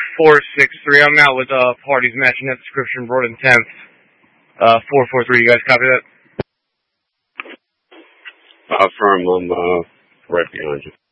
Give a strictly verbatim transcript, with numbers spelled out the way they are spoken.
four six three. I'm out with uh, parties matching that description, Broad and tenth. Uh, four four three. You guys copy that? Uh, firm, I'm uh, right behind you.